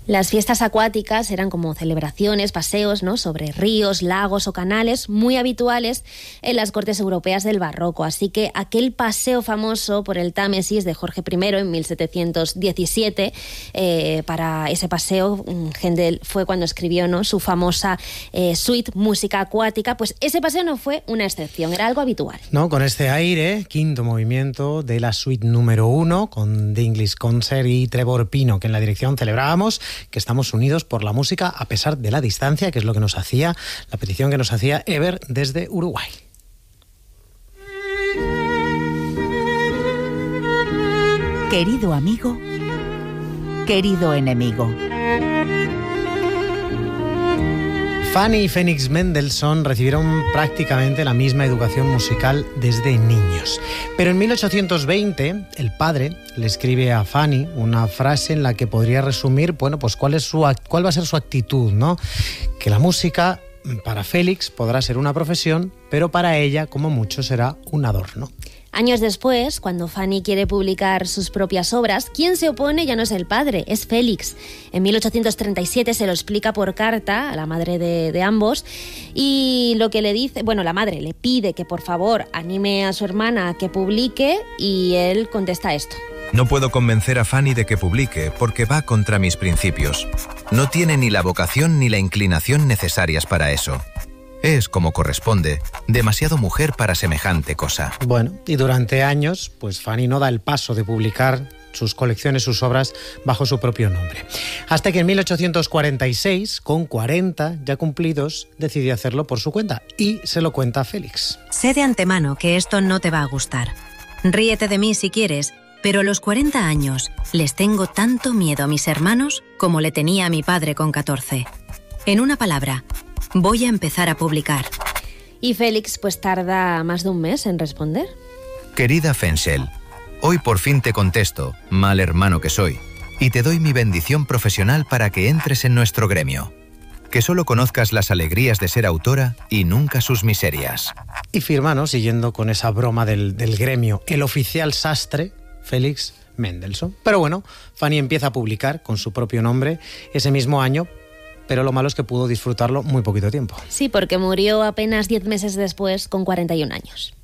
Las fiestas acuáticas eran como celebraciones, paseos, ¿no?, sobre ríos, lagos o canales muy habituales en las cortes europeas del barroco. Así que aquel paseo famoso por el Támesis de Jorge I en 1717, para ese paseo Händel fue cuando escribió, ¿no?, su famosa suite Música Acuática. Pues ese paseo no fue una excepción, era algo habitual. No, con este aire, quinto movimiento de la suite número 1, con The English Concert y Trevor Pino, que en la dirección celebrábamos que estamos unidos por la música a pesar de la distancia, que es lo que nos hacía, la petición que nos hacía Ever desde Uruguay. Querido amigo, querido enemigo. Fanny y Félix Mendelssohn recibieron prácticamente la misma educación musical desde niños. Pero en 1820, el padre le escribe a Fanny una frase en la que podría resumir, bueno, pues cuál va a ser su actitud, ¿no? Que la música para Félix podrá ser una profesión, pero para ella, como mucho, será un adorno. Años después, cuando Fanny quiere publicar sus propias obras, quien se opone ya no es el padre, es Félix. En 1837 se lo explica por carta a la madre de ambos, y lo que le dice, bueno, la madre le pide que por favor anime a su hermana a que publique, y él contesta esto. No puedo convencer a Fanny de que publique porque va contra mis principios. No tiene ni la vocación ni la inclinación necesarias para eso. Es, como corresponde, demasiado mujer para semejante cosa. Bueno, y durante años, pues Fanny no da el paso de publicar sus colecciones, sus obras, bajo su propio nombre. Hasta que en 1846, con 40 ya cumplidos, decidió hacerlo por su cuenta y se lo cuenta a Félix. Sé de antemano que esto no te va a gustar. Ríete de mí si quieres, pero a los 40 años les tengo tanto miedo a mis hermanos como le tenía a mi padre con 14. En una palabra, voy a empezar a publicar. Y Félix pues tarda más de un mes en responder. Querida Fenchel, hoy por fin te contesto, mal hermano que soy, y te doy mi bendición profesional para que entres en nuestro gremio. Que solo conozcas las alegrías de ser autora y nunca sus miserias. Y firma, ¿no?, siguiendo con esa broma del gremio, el oficial sastre, Félix Mendelssohn. Pero bueno, Fanny empieza a publicar con su propio nombre ese mismo año, pero lo malo es que pudo disfrutarlo muy poquito tiempo. Sí, porque murió apenas 10 meses después, con 41 años.